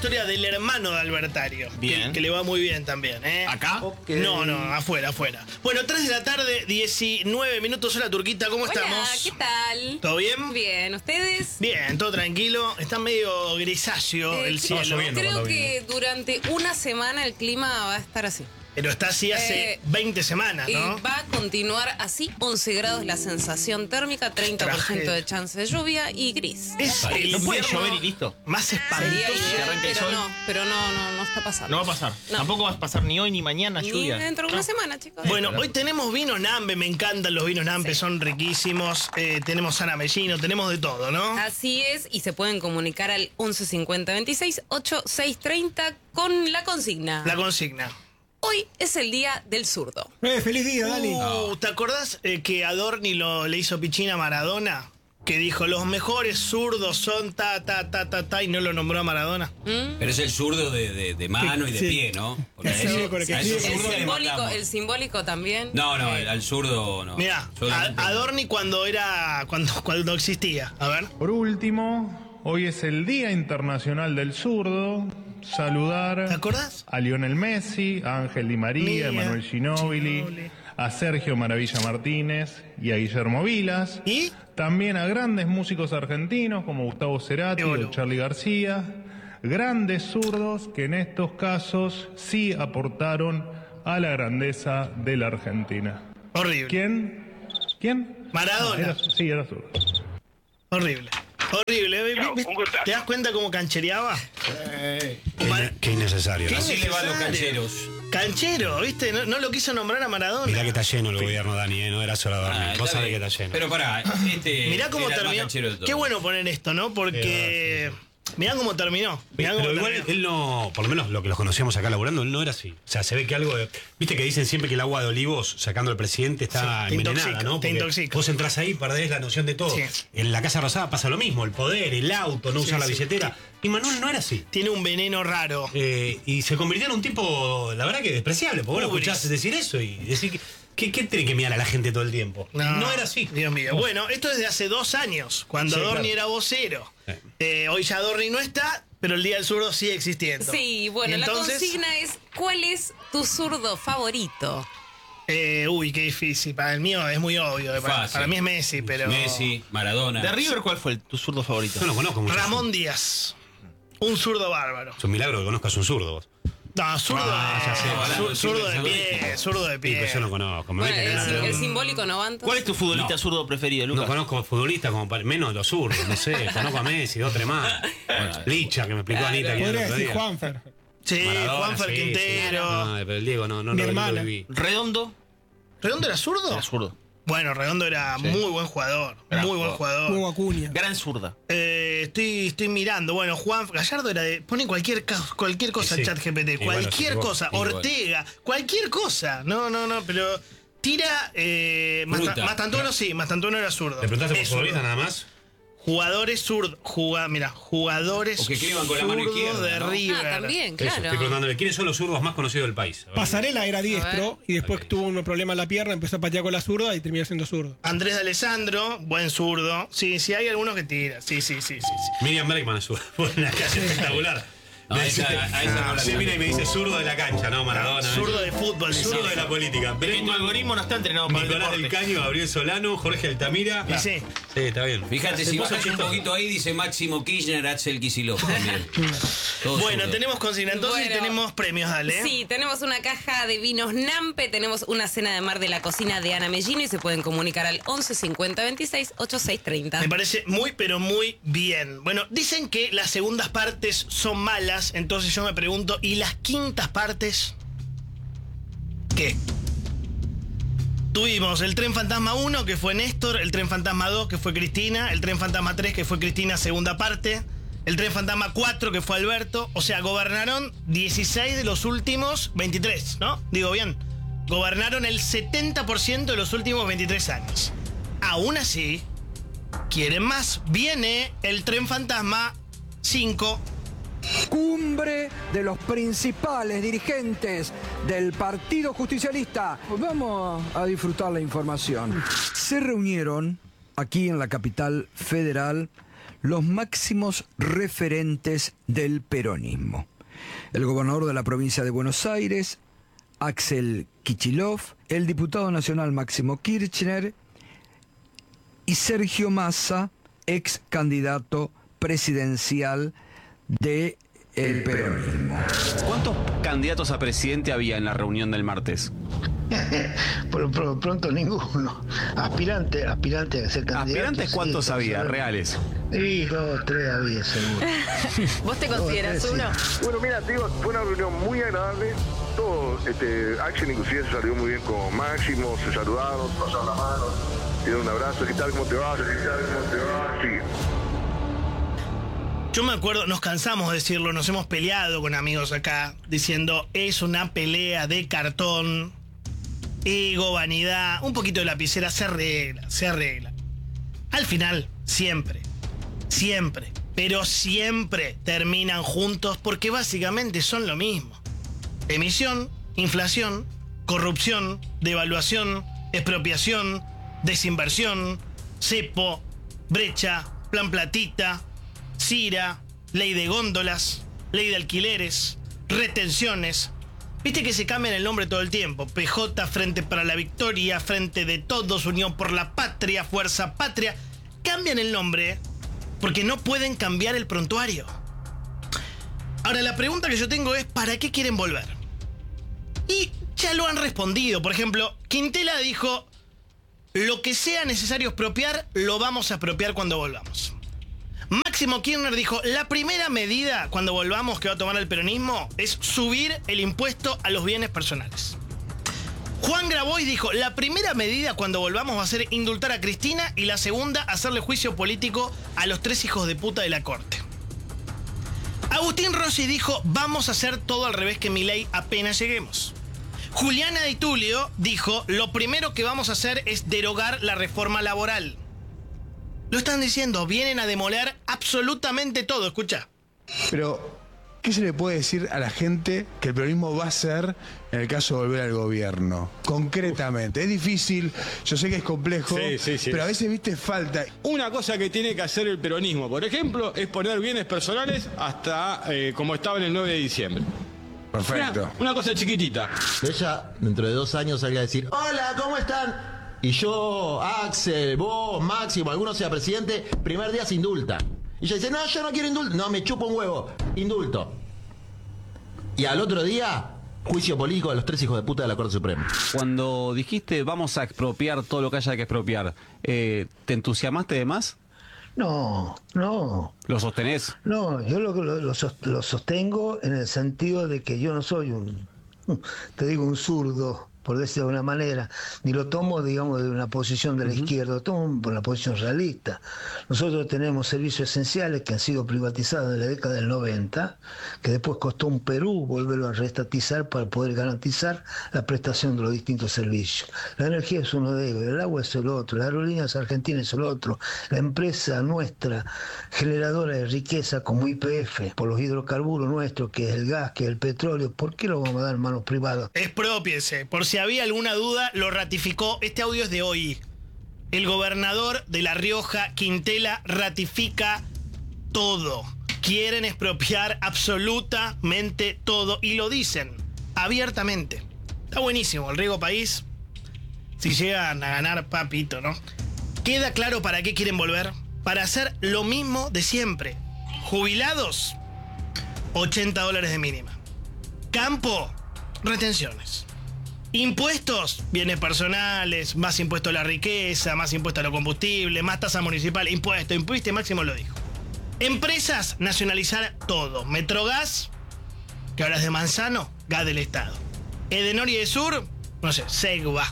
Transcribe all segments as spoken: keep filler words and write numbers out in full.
historia del hermano de Albertario. Bien. Que, que le va muy bien también, ¿eh? ¿Acá? Okay. No, no, afuera, afuera. Bueno, tres de la tarde, diecinueve minutos. Hola, Turquita, ¿cómo Hola, estamos? ¿qué tal? ¿Todo bien? Bien, ¿ustedes? Bien, todo tranquilo. Está medio grisáceo Eh, el cielo. lloviendo Creo cuando que durante una semana el clima va a estar así. Pero está así hace Eh, veinte semanas, Y ¿no? va a continuar así, once grados la sensación térmica, treinta por ciento de chance de lluvia y gris. Es el ¿No puede invierno llover y listo? más Sería espantoso. ideal, arranque el pero sol. no, pero no, no, no está pasando. No va a pasar. No. Tampoco va a pasar ni hoy ni mañana Ni lluvia. dentro de una No. semana, chicos. Bueno, hoy tenemos vino Nambe, me encantan los vinos Nambe, Sí. son riquísimos. Eh, tenemos San Amellino, tenemos de todo, ¿no? Así es, y se pueden comunicar al once cincuenta veintiséis ochenta y seis treinta con la consigna. La consigna. Hoy es el día del zurdo. Eh, feliz día, Dani. Uh, ¿Te acordás eh, que Adorni lo, le hizo pichina a Maradona? Que dijo, los mejores zurdos son ta, ta, ta, ta, ta, y no lo nombró a Maradona. ¿Mm? Pero es el zurdo de, de, de mano y de Sí. pie, ¿no? Porque Sí, a eso- con el que a escribe. esos El zurdos le simbólico, matamos. el simbólico también. No, no, Eh, el- al zurdo no. Mirá, Solamente- a- Adorni cuando era, cuando, cuando existía. A ver. Por último, hoy es el Día Internacional del Zurdo. Saludar ¿Te acordás? a Lionel Messi, a Ángel Di María, a Mía, Emanuel Ginóbili, Ginóbili. a Sergio Maravilla Martínez y a Guillermo Vilas. ¿Y? También a grandes músicos argentinos como Gustavo Cerati Qué boludo. o Charly García. Grandes zurdos que en estos casos sí aportaron a la grandeza de la Argentina. Horrible. ¿Quién? ¿Quién? Maradona. Ah, era- sí, era zurdo. Horrible. Horrible. Chao, ¿Viste? un gustazo. ¿Te das cuenta cómo canchereaba? Qué, Mar- in- qué innecesario. ¿Qué? ¿no? Así le van los necesario. cancheros. Canchero, ¿viste? No, no lo quiso nombrar a Maradona. Mirá que está lleno el gobierno, Dani, ¿eh? No era solo dormir. Ah, Vos está sabés que bien. está lleno. Pero pará, este. Mirá cómo era el más terminó. canchero de todos. Qué bueno poner esto, ¿no? Porque. Mirá cómo terminó. Mirá cómo Pero igual terminó. él no, por lo menos lo que los conocíamos acá laburando, él no era así. O sea, se ve que algo de. Viste que dicen siempre que el agua de olivos sacando al presidente está Sí, te envenenada, intoxica, ¿no? te Porque intoxica. vos entrás ahí y perdés la noción de todo. Sí. En la Casa Rosada pasa lo mismo, el poder, el auto, no Sí, usar la sí. billetera. Y Manuel no era así. Tiene un veneno raro. Eh, y se convirtió en un tipo, la verdad que despreciable, porque vos lo Ubris. escuchás decir eso y decir que. ¿Qué, qué tiene que mirar a la gente todo el tiempo? No, era así. Dios mío. Bueno, esto es de hace dos años, cuando Sí, Adorni claro. era vocero. Sí. Eh, hoy ya Adorni no está, pero el Día del Zurdo sigue existiendo. Sí, bueno, Y la entonces, consigna es: ¿cuál es tu zurdo favorito? eh, uy, qué difícil. Para el mío es muy obvio. Para, Fácil. para mí es Messi, pero. Messi, Maradona. ¿De River cuál fue tu zurdo favorito? Yo no conozco mucho. Ramón Díaz. Un zurdo bárbaro. Es un milagro que conozcas un zurdo vos. No, zurdo, Ah, de, ya sé, zu- bueno, zurdo de sí, pie, zurdo de Sí, pie. pero yo no conozco. Me Bueno, meten en el, la- sim- el simbólico no va entonces. ¿Cuál es tu futbolista No. zurdo preferido, Lucas? No conozco futbolistas como para, menos los zurdos, no sé. Conozco a Messi, dos, tres más. Licha, que me explicó Claro. Anita aquí el Podría otro decir día. Juanfer. Sí, Maradona, Juanfer sí, Quintero. sí. No, pero el Diego no, no, Mi lo- no hermana. lo viví. ¿Redondo? ¿Redondo era zurdo? Era zurdo. Bueno, Redondo era Sí. muy buen jugador. Gran muy buen jugador. Hugo jugador. Acuña. Gran zurda. Eh, estoy, estoy mirando. Bueno, Juan Gallardo era de. Pone cualquier, ca- cualquier cosa Sí, en sí. chat G P T. Y bueno, Cualquier sí, vos- cosa. igual. Ortega. Cualquier cosa. No, no, no. Pero tira. Eh, Fruta. Masta- Mastantuono sí. Mastantuono era zurdo. ¿Te preguntaste por Es futbolistas zurdo. nada más? Jugadores zurdos. Juga, mira, jugadores O que escriban con la mano zurdos izquierda, de ¿no? River. Ah, también, Eso, estoy claro. preguntándole quiénes son los zurdos más conocidos del país. A ver. Pasarela era diestro A ver. y después Ok. tuvo un problema en la pierna, empezó a patear con la zurda y terminó siendo zurdo. Andrés de Alessandro, buen zurdo. Sí, sí, hay algunos que tiran. Sí, sí, sí, sí. sí. Miriam Bregman es zurda. Una calle espectacular. No, Me esa- dice- a esa no la Sí, mira y me dice zurdo de la cancha, no Maradona. Zurdo de fútbol. Zurdo dice. de la política. El Bregman, algoritmo no está entrenado para el Nicolás del deporte. Caño, Gabriel Solano, Jorge Altamira. Y sí. Sí, está bien. Fíjate, si Vos sos bajas un chistoso. poquito ahí, dice Máximo Kirchner, Axel Kicillof también. Todos Bueno, zurdos. tenemos consigna entonces y Bueno. tenemos premios, dale. Sí, tenemos una caja de vinos Nampe, tenemos una cena de mar de la cocina de Ana Mellino y se pueden comunicar al once cincuenta veintiséis ochenta y seis treinta. Me parece muy, pero muy bien. Bueno, dicen que las segundas partes son malas, entonces yo me pregunto, ¿y las quintas partes? ¿Qué? Tuvimos el Tren Fantasma uno, que fue Néstor, el Tren Fantasma dos, que fue Cristina, el Tren Fantasma tres, que fue Cristina, segunda parte, el Tren Fantasma cuatro, que fue Alberto. O sea, gobernaron dieciséis de los últimos veintitrés, ¿no? Digo bien. Gobernaron el setenta por ciento de los últimos veintitrés años. Aún así, quieren más. Viene el Tren Fantasma cinco. Cumbre de los principales dirigentes del Partido Justicialista. Vamos a disfrutar la información. Se reunieron aquí en la capital federal los máximos referentes del peronismo. El gobernador de la provincia de Buenos Aires, Axel Kicillof, el diputado nacional Máximo Kirchner y Sergio Massa, ex candidato presidencial del peronismo. ¿Cuántos candidatos a presidente había en la reunión del martes? por, por pronto ninguno. Aspirante, aspirante a ser candidato. ¿Aspirantes cuántos sí, había, saber. reales? Sí, dos, tres había seguro. ¿Vos te consideras Dos, tres, uno? sí. Bueno, mira, te digo, fue una reunión muy agradable. Todo, este, Axel inclusive se salió muy bien con Máximo, se saludaron, se pasaron la mano, dieron un abrazo. ¿Qué tal? ¿Cómo te va? ¿Qué tal? ¿Cómo te va? Sí. Yo me acuerdo, nos cansamos de decirlo, nos hemos peleado con amigos acá, diciendo, es una pelea de cartón, ego, vanidad, un poquito de lapicera, se arregla, se arregla. Al final, siempre, siempre, pero siempre terminan juntos porque básicamente son lo mismo. Emisión, inflación, corrupción, devaluación, expropiación, desinversión, cepo, brecha, plan platita, Cira, ley de góndolas, ley de alquileres, retenciones. Viste que se cambian el nombre todo el tiempo. P J, Frente para la Victoria, Frente de Todos, Unión por la Patria, Fuerza Patria. Cambian el nombre porque no pueden cambiar el prontuario. Ahora, la pregunta que yo tengo es, ¿para qué quieren volver? Y ya lo han respondido. Por ejemplo, Quintela dijo, lo que sea necesario expropiar, lo vamos a expropiar cuando volvamos. Máximo Kirchner dijo, la primera medida cuando volvamos que va a tomar el peronismo es subir el impuesto a los bienes personales. Juan Grabois dijo, la primera medida cuando volvamos va a ser indultar a Cristina y la segunda, hacerle juicio político a los tres hijos de puta de la corte. Agustín Rossi dijo, vamos a hacer todo al revés que Milei apenas lleguemos. Juliana Di Tulio dijo, lo primero que vamos a hacer es derogar la reforma laboral. Lo están diciendo, vienen a demoler absolutamente todo, escucha. Pero, ¿qué se le puede decir a la gente que el peronismo va a hacer en el caso de volver al gobierno? Concretamente, es difícil, yo sé que es complejo, sí, sí, sí. pero a veces, viste, falta. Una cosa que tiene que hacer el peronismo, por ejemplo, es poner bienes personales hasta eh, como estaba en el nueve de diciembre. Perfecto. Una, una cosa chiquitita. Ella, dentro de dos años, salga a decir, hola, ¿cómo están? Y yo, Axel, vos, Máximo, alguno sea presidente, primer día se indulta. Y ella dice, no, yo no quiero indulto. No, me chupo un huevo, indulto. Y al otro día, juicio político a los tres hijos de puta de la Corte Suprema. Cuando dijiste vamos a expropiar todo lo que haya que expropiar, eh, ¿te entusiasmaste de más? No, no. ¿Lo sostenés? No, yo lo, lo, lo, lo sostengo en el sentido de que yo no soy un, te digo, un zurdo, por decirlo de alguna manera, ni lo tomo, digamos, de una posición de la uh-huh. izquierda, lo tomo por una posición realista. Nosotros tenemos servicios esenciales que han sido privatizados en la década del noventa, que después costó un Perú volverlo a reestatizar para poder garantizar la prestación de los distintos servicios. La energía es uno de ellos, el agua es el otro, las aerolíneas argentinas es el otro, la empresa nuestra generadora de riqueza como Y P F, por los hidrocarburos nuestros, que es el gas, que es el petróleo, ¿por qué lo vamos a dar en manos privadas? Expropiense, por si había alguna duda, lo ratificó. Este audio es de hoy. El gobernador de La Rioja, Quintela, ratifica todo. Quieren expropiar absolutamente todo y lo dicen abiertamente. Está buenísimo, el riego país. Si llegan a ganar, papito, ¿no? ¿Queda claro para qué quieren volver? Para hacer lo mismo de siempre. Jubilados, ochenta dólares de mínima. Campo, retenciones. Impuestos, bienes personales, más impuesto a la riqueza, más impuesto a los combustibles, más tasa municipal, impuesto, impuesto, Máximo lo dijo. Empresas, nacionalizar todo. Metrogas, que ahora es de Manzano, gas del Estado. Edenor y Edesur, no sé, Segua.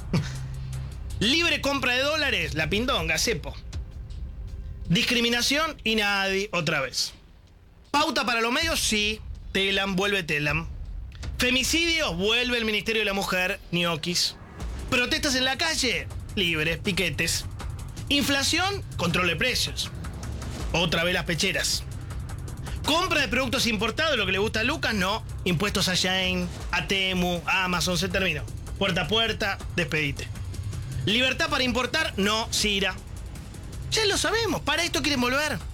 Libre compra de dólares, la pindonga, cepo. Discriminación y nadie, otra vez. Pauta para los medios, sí, Telam, vuelve Telam. Femicidios, vuelve el Ministerio de la Mujer, ñoquis. Protestas en la calle, libres, piquetes. Inflación, control de precios. Otra vez las pecheras. Compra de productos importados, lo que le gusta a Lucas, no. Impuestos a Shein, a Temu, a Amazon, se terminó. Puerta a puerta, despedite. Libertad para importar, no, Cira. Ya lo sabemos, para esto quieren volver.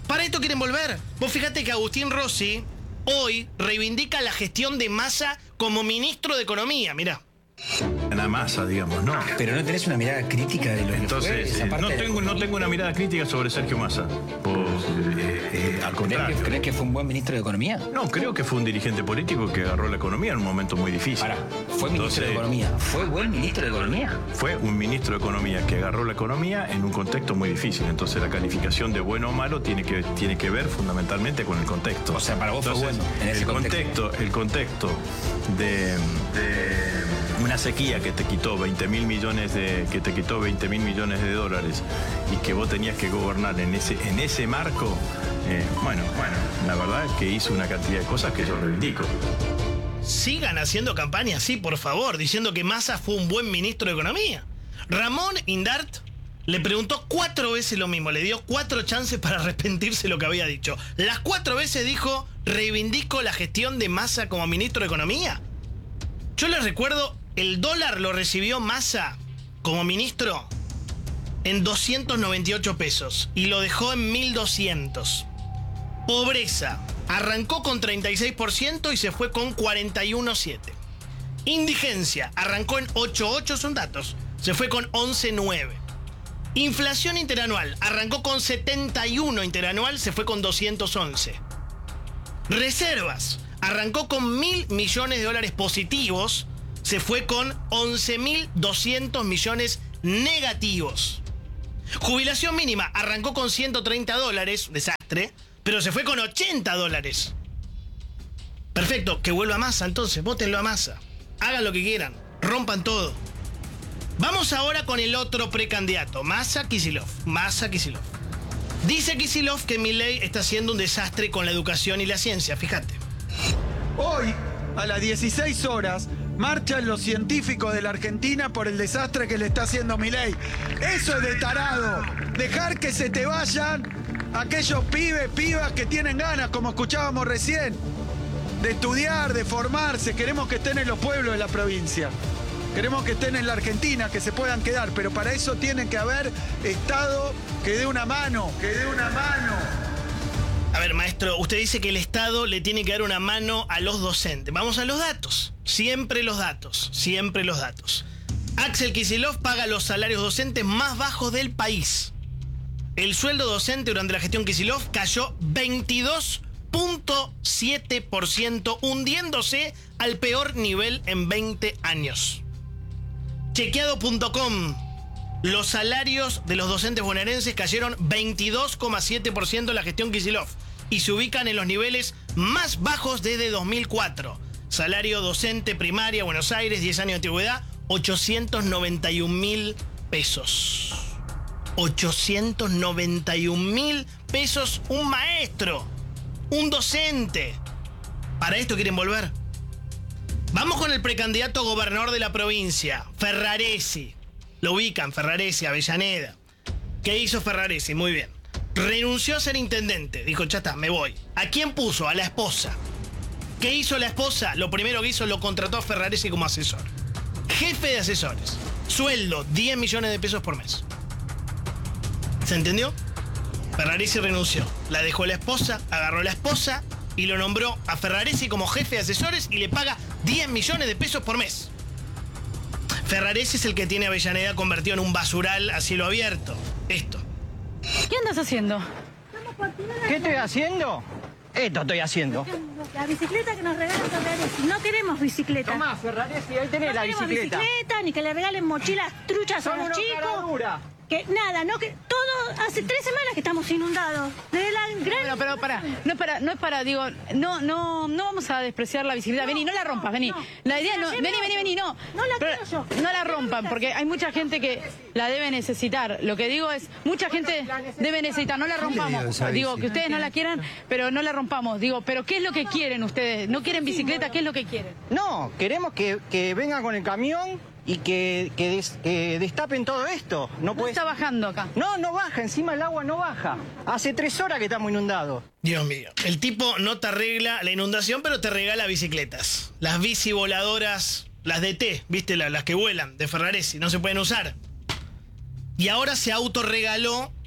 Para esto quieren volver. Vos fíjate que Agustín Rossi hoy reivindica la gestión de Massa como ministro de Economía, mirá. Una masa, digamos, ¿no? Pero no tenés una mirada crítica de lo que Entonces, fue esa eh, parte no, de- tengo, no tengo una mirada crítica sobre Sergio Massa. Por, eh, eh, al ¿Crees contrario. que, crees que fue un buen ministro de Economía? No, creo que fue un dirigente político que agarró la economía en un momento muy difícil. Pará, fue ministro de Economía. ¿Fue buen ministro de Economía? Fue un ministro de Economía que agarró la economía en un contexto muy difícil. Entonces la calificación de bueno o malo tiene que, tiene que ver fundamentalmente con el contexto. O sea, para vos fue Entonces, bueno en ese el contexto. contexto. El contexto de, de una sequía que te quitó veinte mil millones de que te quitó veinte mil millones de dólares y que vos tenías que gobernar en ese en ese marco, eh, bueno, bueno, la verdad es que hizo una cantidad de cosas que yo reivindico. Sigan haciendo campaña, sí, por favor, diciendo que Massa fue un buen ministro de Economía. Ramón Indart le preguntó cuatro veces lo mismo, le dio cuatro chances para arrepentirse de lo que había dicho. Las cuatro veces dijo, reivindico la gestión de Massa como ministro de Economía. Yo les recuerdo, el dólar lo recibió Massa como ministro en doscientos noventa y ocho pesos y lo dejó en mil doscientos. Pobreza. Arrancó con treinta y seis por ciento y se fue con cuarenta y uno coma siete. Indigencia. Arrancó en ocho coma ocho, son datos. Se fue con once coma nueve. Inflación interanual. Arrancó con setenta y uno interanual, se fue con doscientos once. Reservas. Arrancó con mil millones de dólares positivos, se fue con once mil doscientos millones negativos. Jubilación mínima. Arrancó con ciento treinta dólares, desastre, pero se fue con ochenta dólares. Perfecto, que vuelva Massa entonces, vótenlo a Massa. Hagan lo que quieran, rompan todo. Vamos ahora con el otro precandidato, Massa Kicillof. Massa Kicillof. Dice Kicillof que Milei está haciendo un desastre con la educación y la ciencia, fíjate. Hoy, a las dieciséis horas, marchan los científicos de la Argentina por el desastre que le está haciendo Milei. Eso es de tarado. Dejar que se te vayan aquellos pibes, pibas que tienen ganas, como escuchábamos recién, de estudiar, de formarse. Queremos que estén en los pueblos de la provincia. Queremos que estén en la Argentina, que se puedan quedar. Pero para eso tiene que haber Estado que dé una mano, que dé una mano. A ver, maestro, usted dice que el Estado le tiene que dar una mano a los docentes. Vamos a los datos. Siempre los datos. Siempre los datos. Axel Kicillof paga los salarios docentes más bajos del país. El sueldo docente durante la gestión Kicillof cayó veintidós punto siete por ciento, hundiéndose al peor nivel en veinte años. Chequeado punto com. Los salarios de los docentes bonaerenses cayeron veintidós coma siete por ciento en la gestión Kicillof y se ubican en los niveles más bajos desde dos mil cuatro. Salario docente primaria, Buenos Aires, diez años de antigüedad, ochocientos noventa y un mil pesos. ochocientos noventa y un mil pesos un maestro, un docente. ¿Para esto quieren volver? Vamos con el precandidato a gobernador de la provincia, Ferraresi. Lo ubican, Ferraresi, Avellaneda. ¿Qué hizo Ferraresi? Muy bien. Renunció a ser intendente. Dijo, ya está, me voy. ¿A quién puso? A la esposa. ¿Qué hizo la esposa? Lo primero que hizo, lo contrató a Ferraresi como asesor. Jefe de asesores. Sueldo, diez millones de pesos por mes. ¿Se entendió? Ferraresi renunció. La dejó la esposa, agarró a la esposa y lo nombró a Ferraresi como jefe de asesores y le paga diez millones de pesos por mes. Ferraresi es el que tiene Avellaneda convertido en un basural a cielo abierto. Esto. ¿Qué andas haciendo? ¿Qué estoy haciendo? Esto estoy haciendo. La bicicleta que nos regalan Ferraresi. No queremos bicicleta. Tomá, Ferraresi, ahí tenés no la queremos bicicleta. bicicleta, ni que le regalen mochilas truchas Son a los unos chicos. caradura. Que nada, no que todo hace tres semanas que estamos inundados. Desde la gran... Bueno, pero para, no es para, no es para, digo, no, no, no vamos a despreciar la bicicleta. No, vení, no la no, rompas, vení. no. La idea no, Pero vení, vení, lleve vení, no. otro. No la Pero quiero yo. no la rompan, porque hay mucha gente que la debe necesitar. Lo que digo es, mucha gente debe necesitar, no la rompamos. Digo, que ustedes no la quieran, pero no la rompamos. Digo, pero ¿qué es lo que quieren ustedes? ¿No quieren bicicleta? ¿Qué es lo que quieren? No, queremos que, que vengan con el camión y que, que, des- que destapen todo esto. No, No puede- está bajando acá. No, no baja, encima el agua no baja. Hace tres horas que estamos inundados. Dios mío. El tipo no te arregla la inundación, pero te regala bicicletas. Las bici voladoras, las de T, ¿viste? La- Las que vuelan, de Ferraresi, no se pueden usar. Y ahora se autorregaló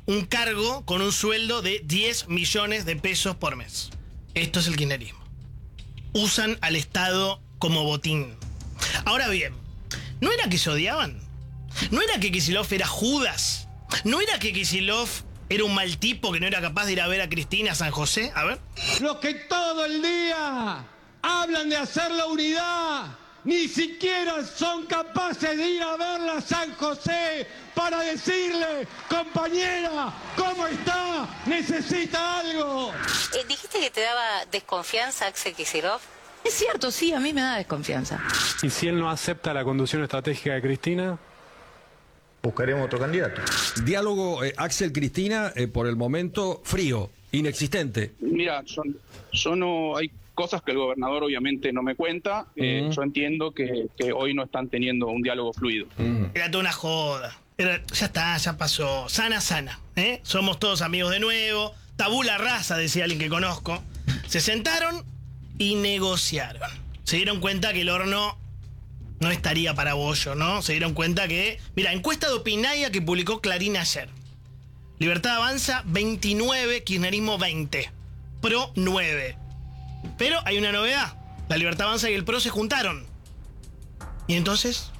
un cargo con un sueldo de diez millones de pesos por mes. Esto es el kirchnerismo. Usan al Estado como botín. Ahora bien, ¿no era que se odiaban? ¿No era que Kicillof era Judas? ¿No era que Kicillof era un mal tipo que no era capaz de ir a ver a Cristina a San José? A ver. Los que todo el día hablan de hacer la unidad, ni siquiera son capaces de ir a verla a San José para decirle, compañera, ¿cómo está? ¿Necesita algo? Eh, dijiste que te daba desconfianza Axel Kicillof. Es cierto, sí, a mí me da desconfianza. Y si él no acepta la conducción estratégica de Cristina, buscaremos otro candidato. Diálogo eh, Axel-Cristina, eh, por el momento, frío, inexistente. Mira, yo, yo no... Hay cosas que el gobernador obviamente no me cuenta. Eh, Mm. Yo entiendo que, que hoy no están teniendo un diálogo fluido. Era toda una joda. Era- ya está, ya pasó. Sana, sana. ¿eh? Somos todos amigos de nuevo. Tabula rasa, decía alguien que conozco. Se sentaron y negociaron. Se dieron cuenta que el horno no estaría para bollo, ¿no? Se dieron cuenta que... Mira, encuesta de Opinaya que publicó Clarín ayer. Libertad Avanza veintinueve, Kirchnerismo veinte. Pro nueve. Pero hay una novedad. La Libertad Avanza y el Pro se juntaron. ¿Y entonces?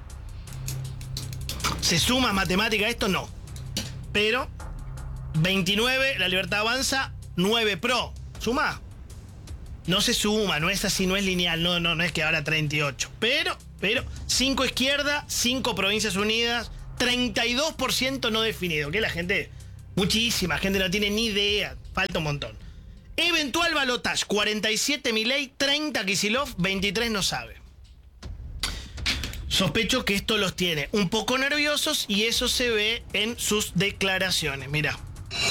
¿Se suma matemática a esto? No. Pero veintinueve, la Libertad Avanza, nueve Pro. ¿Suma? No se suma, no es así, no es lineal, no, no, no es que ahora treinta y ocho. Pero, pero, cinco izquierda, cinco Provincias Unidas, treinta y dos por ciento no definido. Que la gente, muchísima gente no tiene ni idea, falta un montón. Eventual balotaje, cuarenta y siete Milei, treinta Kicillof, veintitrés no sabe. Sospecho que esto los tiene un poco nerviosos y eso se ve en sus declaraciones. Mirá.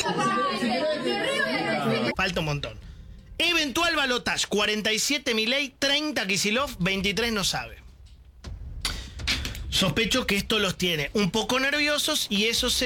Falta un montón. Eventual balotaje, cuarenta y siete Milei, treinta Kicillof, veintitrés no sabe. Sospecho que esto los tiene un poco nerviosos y eso se